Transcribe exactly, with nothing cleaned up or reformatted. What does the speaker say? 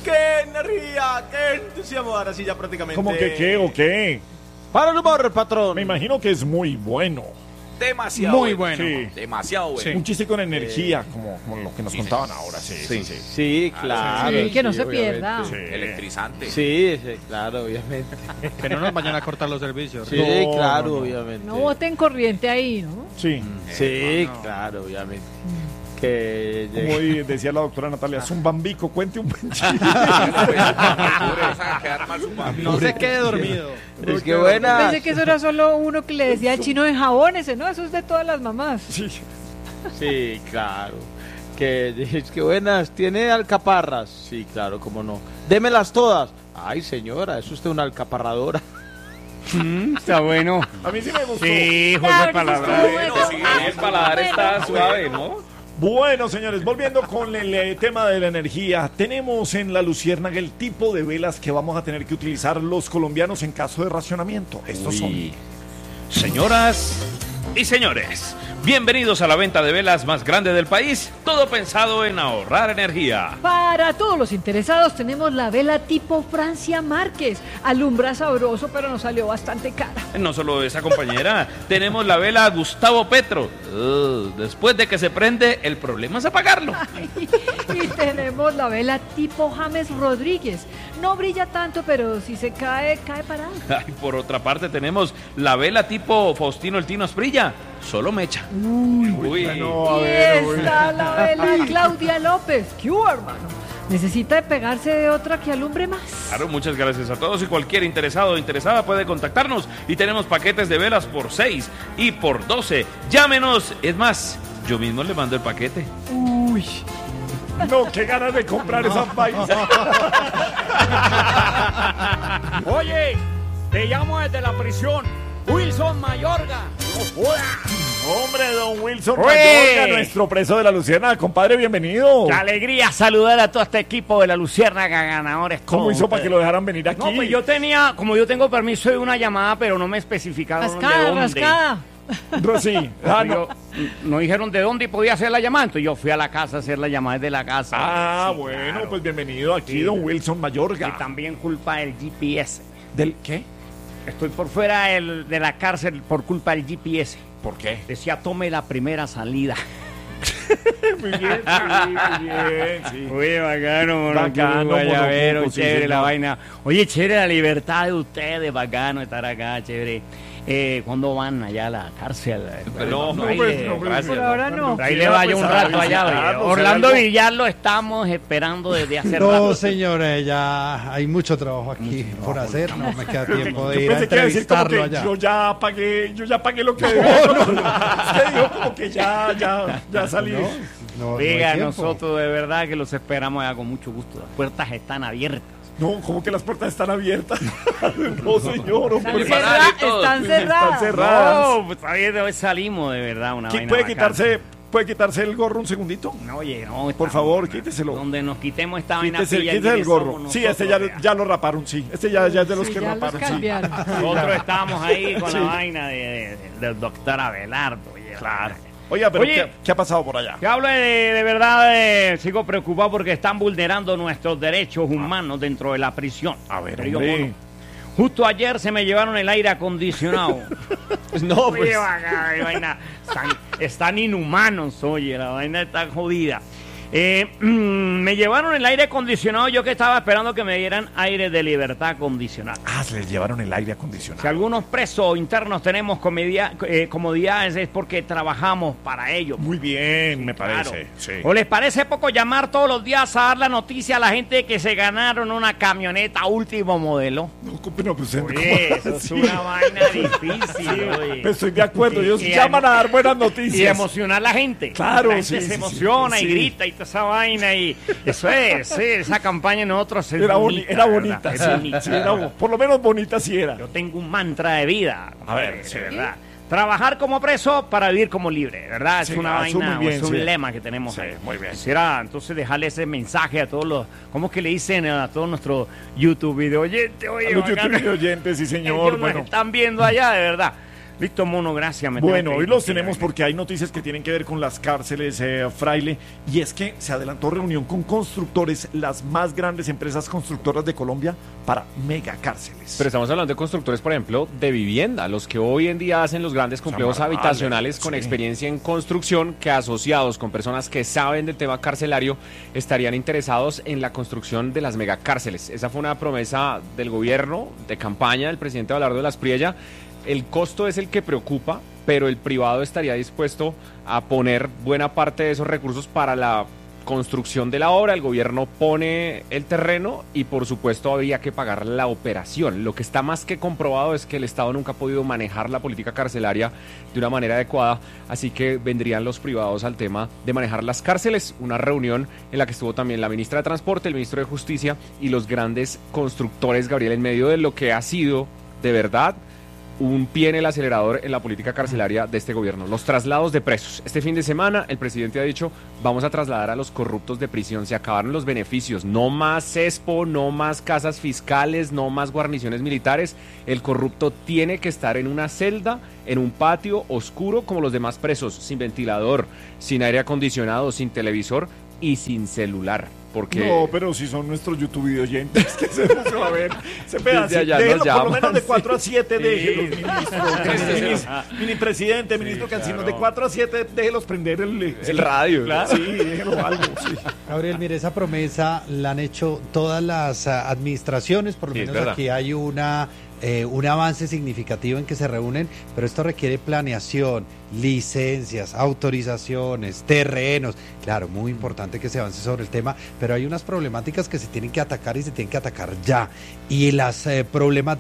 ¡Qué energía! ¡Qué entusiasmo! Ahora sí ya prácticamente... ¿Cómo que qué o qué? Para el humor, patrón. Me imagino que es muy bueno. Demasiado Muy bueno. bueno. Sí. Demasiado bueno. Un chiste con energía, Eh, como, como lo que nos sí, contaban sí. ahora. Sí, Sí, sí, sí. sí, claro. Sí, que no se obviamente. pierda. Sí. Electrizante. Sí, sí, claro, obviamente. Que no nos vayan a cortar los servicios. Sí, No, claro, no, no. obviamente. No boten corriente ahí, ¿no? Sí. Sí, no. claro, obviamente. Que Como llegue- hoy decía la doctora Natalia, es un bambico, cuente un buen chiste. No se quede dormido. Es que buena. Pensé que eso era solo uno que le decía al chino de jabón, ese no, eso es de todas las mamás. Sí. Sí, claro. Que es que buenas, ¿tiene alcaparras? Sí, claro, cómo no. Démelas todas. Ay, señora, es usted una alcaparradora. Mm, está bueno. A mí sí me gustó. Sí, hijo de Claro, palabra. eso Bueno, estuvo sí, bueno. el paladar está suave, ¿no? Bueno, señores, volviendo con el eh, tema de la energía, tenemos en la Luciérnaga el tipo de velas que vamos a tener que utilizar los colombianos en caso de racionamiento. Estos son. Señoras y señores, bienvenidos a la venta de velas más grande del país, todo pensado en ahorrar energía. Para todos los interesados tenemos la vela tipo Francia Márquez. Alumbra sabroso, pero nos salió bastante cara. No solo esa compañera, tenemos la vela Gustavo Petro. Ugh, después de que se prende, el problema es apagarlo. Y tenemos la vela tipo James Rodríguez. No brilla tanto, pero si se cae, cae parada. Ay, por otra parte tenemos la vela tipo Faustino el Tino Asprilla, solo mecha. Uy, Bueno, a Y ver, uy. está la vela Claudia López. ¿Qué hubo, hermano? ¿Necesita de pegarse de otra que alumbre más? Claro, muchas gracias a todos y cualquier interesado o interesada puede contactarnos y tenemos paquetes de velas por seis y por doce. Llámenos, es más, yo mismo le mando el paquete. Uy. No, qué ganas de comprar esas vainas. Oye, te llamo desde la prisión. Wilson Mayorga. Hombre, don Wilson Oye. Mayorga, nuestro preso de la Luciérnaga. Compadre, bienvenido. Qué alegría saludar a todo este equipo de la Luciérnaga ganadores. ¿Cómo con hizo para que ustedes. lo dejaran venir aquí? No, pues yo tenía, como yo tengo permiso de una llamada, pero no me especificaron de Rascada, dónde. rascada. Sí. Ah, no. Yo- no dijeron de dónde podía hacer la llamada, entonces yo fui a la casa a hacer la llamada desde la casa. Ah, Sí, bueno, claro. pues bienvenido aquí, Sí. don Wilson Mayorga. Y también culpa del G P S. ¿Del qué? Estoy por fuera del- de la cárcel por culpa del G P S. ¿Por qué? Decía, tome la primera salida. Muy bien, sí, muy bien, sí. Oye, bacano, mono, Bacano, guayabero, monocuco, sí, chévere señor. la vaina. Oye, chévere la libertad de ustedes, bacano estar acá, chévere. Eh, ¿Cuándo van allá a la cárcel? No, No, ahí pues, le- no, pues, gracias. Por ahora no. Ahí le vaya un Pues, a rato allá. oye. visitarnos, Orlando hacer algo. Villar lo estamos esperando desde hace No, rato. señores, ya hay mucho trabajo aquí por hacer. No me queda tiempo de Yo ir a pensé que iba a decir como entrevistarlo que allá. yo ya pagué, yo ya pagué lo que debo. Usted dijo como que ya, ya, ya salí. No, no, no hay Diga, tiempo. nosotros de verdad que los esperamos allá con mucho gusto. Las puertas están abiertas. No, como que las puertas están abiertas. No, señor, Están, hombre. Preparar cerra- y todo. están Están cerradas. cerradas. No, pues ahí de hoy salimos de verdad una ¿Qui- vaina ¿Puede bacana. quitarse, puede quitarse el gorro un segundito? No, oye, no. Por estamos- favor, quíteselo. Donde nos quitemos esta vaina. Quítese, pilla, quítese el ¿quiénes gorro. somos Sí, este ya, nosotros, ya lo raparon, sí. Este ya, ya es de los Sí, que ya los raparon, sí. cambiaron. Nosotros estamos ahí con Sí. la vaina de, de- del doctor Abelardo. Oye, Claro. Oiga, pero Oye. ¿qué, qué ha pasado por allá? Que hablo de, de verdad, eh, sigo preocupado porque están vulnerando nuestros derechos humanos dentro de la prisión. A ver, Querido hombre. mono, justo ayer se me llevaron el aire acondicionado. No, Oye, pues. vaga, de vaina, están, están inhumanos, oye, la vaina está jodida. Eh, mm, me llevaron el aire acondicionado, yo que estaba esperando que me dieran aire de libertad acondicionado. Ah, se les llevaron el aire Si acondicionado. algunos presos internos tenemos comedia- eh, comodidades es porque trabajamos para ellos. Muy bien, me Claro. parece. Sí. ¿O les parece poco llamar todos los días a dar la noticia a la gente de que se ganaron una camioneta último modelo? No, pero pues, ¿cómo Oye, eso es así? una vaina difícil, oye. Pues estoy de acuerdo, ellos Y- y llaman emo- a dar buenas Y noticias. emocionar a la gente. Claro, la gente sí, se sí, emociona sí, y sí. grita y toda esa vaina y eso es, sí, esa campaña en nosotros es Era, boni- bonita, era ¿verdad? bonita, Es sí, bonita, sí, era ¿verdad? bo- por lo menos bonita sí era. Yo tengo un mantra de vida. A ver, compadre, sí. de verdad. Trabajar como preso para vivir como libre, ¿verdad? Es Sí, una ah, eso vaina, muy bien, es un sí. lema que tenemos Sí, ahí. muy bien. Quisiera entonces dejarle ese mensaje a todos los, ¿cómo es que le dicen a todos nuestros YouTube video oyentes? Oye, A los bacano. YouTube oyentes, sí Ellos señor, nos bueno. están viendo allá, de verdad. Listo, mono, gracias. me Bueno, tengo que hoy ir, los porque tenemos ya- porque hay noticias que tienen que ver con las cárceles, eh, Fraile, y es que se adelantó reunión con constructores, las más grandes empresas constructoras de Colombia, para megacárceles. Pero estamos hablando de constructores, por ejemplo, de vivienda, los que hoy en día hacen los grandes complejos Marrales, habitacionales con sí. experiencia en construcción, que asociados con personas que saben del tema carcelario, estarían interesados en la construcción de las megacárceles. Esa fue una promesa del gobierno, de campaña del presidente Abelardo de las Priella. El costo es el que preocupa, pero el privado estaría dispuesto a poner buena parte de esos recursos para la construcción de la obra. El gobierno pone el terreno y por supuesto habría que pagar la operación. Lo que está más que comprobado es que el Estado nunca ha podido manejar la política carcelaria de una manera adecuada, así que vendrían los privados al tema de manejar las cárceles. Una reunión en la que estuvo también la ministra de Transporte, el ministro de Justicia y los grandes constructores, Gabriel, en medio de lo que ha sido de verdad un pie en el acelerador en la política carcelaria de este gobierno. Los traslados de presos. Este fin de semana el presidente ha dicho, vamos a trasladar a los corruptos de prisión. Se acabaron los beneficios. No más CESPO, no más casas fiscales, no más guarniciones militares. El corrupto tiene que estar en una celda, en un patio oscuro como los demás presos, sin ventilador, sin aire acondicionado, sin televisor y sin celular. Porque No, pero si son nuestros YouTube videoyentes, que se puso a ver ese pedacito. allá Déjelo, nos por lo llaman, menos de sí. cuatro a siete, Sí. déjelos, ministro. Este Mini, mini presidente, ministro Cancino, claro. de cuatro a siete, déjelos prender el, el radio. Sí, déjelo algo, sí. Gabriel, mire, esa promesa la han hecho todas las ah, administraciones, por lo Sí, es menos verdad. aquí hay una eh, un avance significativo en que se reúnen, pero esto requiere planeación, licencias, autorizaciones, terrenos. Claro, muy importante que se avance sobre el tema, pero hay unas problemáticas que se tienen que atacar y se tienen que atacar ya. Y las eh, problemáticas